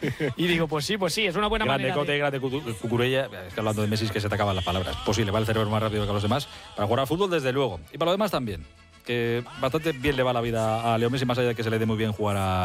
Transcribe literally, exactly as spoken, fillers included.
Y digo, pues sí, pues sí, es una buena grande manera. Cote, De... grande Cucurella. Es que hablando de Messi es que se te acaban las palabras. Posible, va el cerebro más rápido que los demás. Para jugar al fútbol, desde luego. Y para lo demás también. Que bastante bien le va la vida a Leo Messi, más allá de que se le dé muy bien jugar a